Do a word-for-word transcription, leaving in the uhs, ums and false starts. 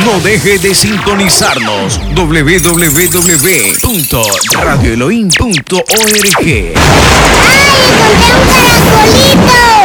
No deje de sintonizarnos. doble u doble u doble u punto radio elohim punto org. ¡Ay, encontré un caracolito!